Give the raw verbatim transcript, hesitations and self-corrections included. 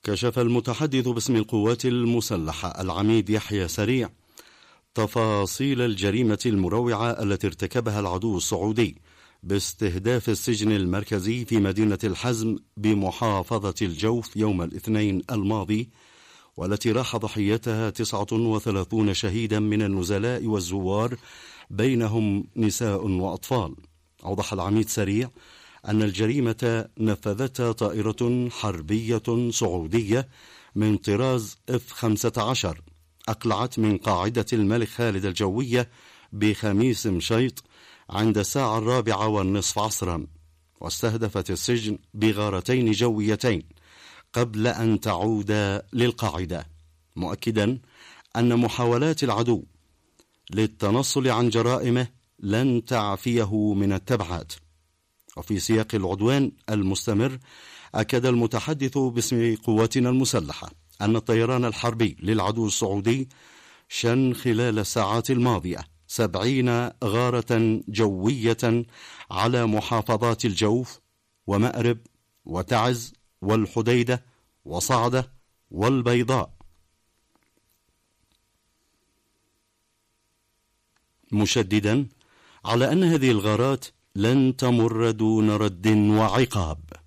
كشف المتحدث باسم القوات المسلحة العميد يحيى سريع تفاصيل الجريمة المروعة التي ارتكبها العدو السعودي باستهداف السجن المركزي في مدينة الحزم بمحافظة الجوف يوم الاثنين الماضي، والتي راح ضحيتها تسعة وثلاثون شهيدا من النزلاء والزوار بينهم نساء وأطفال. أوضح العميد سريع أن الجريمة نفذتها طائرة حربية سعودية من طراز إف خمسة عشر أقلعت من قاعدة الملك خالد الجوية بخميس مشيط عند الساعة الرابعة والنصف عصرا، واستهدفت السجن بغارتين جويتين قبل أن تعود للقاعدة، مؤكدا أن محاولات العدو للتنصل عن جرائمه لن تعفيه من التبعات. وفي سياق العدوان المستمر، أكد المتحدث باسم قواتنا المسلحة أن الطيران الحربي للعدو السعودي شن خلال الساعات الماضية سبعين غارة جوية على محافظات الجوف ومأرب وتعز والحديدة وصعدة والبيضاء، مشددا على أن هذه الغارات لن تمر دون رد وعقاب.